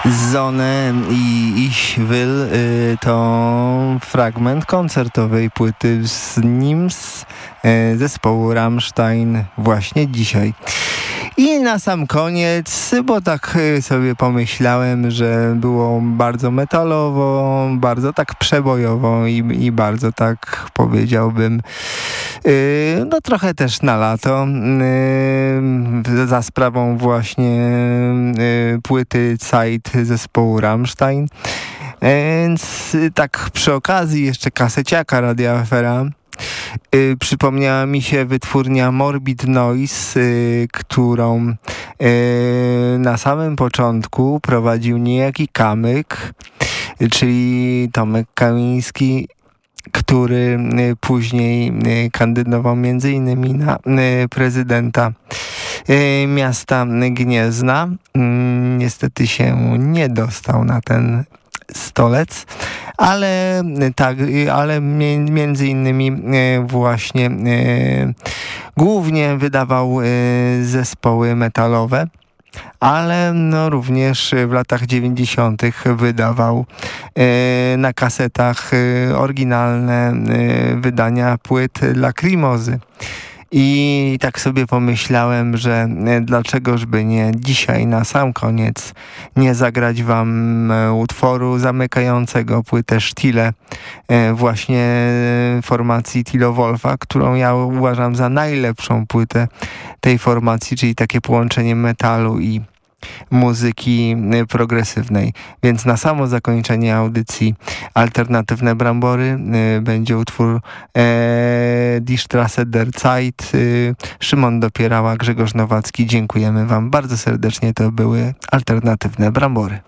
Sonne i Ich will to fragment koncertowej płyty z Nims zespołu Rammstein właśnie dzisiaj. I na sam koniec, bo tak sobie pomyślałem, że było bardzo metalowo, bardzo tak przebojowo i bardzo tak powiedziałbym, no trochę też na lato, za sprawą właśnie płyty Zeit zespołu Rammstein. Więc tak przy okazji jeszcze kaseciaka Radia Afera. Przypomniała mi się wytwórnia Morbid Noise, którą na samym początku prowadził niejaki Kamyk, czyli Tomek Kamiński, który później kandydował między innymi na prezydenta miasta Gniezna. Niestety się nie dostał na ten stolec, ale tak, ale między innymi właśnie głównie wydawał zespoły metalowe, ale no również w latach 90. wydawał na kasetach oryginalne wydania płyt Lacrimozy. I tak sobie pomyślałem, że dlaczegożby nie dzisiaj na sam koniec nie zagrać wam utworu zamykającego płytę Stille właśnie formacji Tilo Wolfa, którą ja uważam za najlepszą płytę tej formacji, czyli takie połączenie metalu i muzyki progresywnej. Więc na samo zakończenie audycji Alternatywne Brambory będzie utwór Die Strasse der Zeit. Szymon Dopierała, Grzegorz Nowacki. Dziękujemy wam bardzo serdecznie. To były Alternatywne Brambory.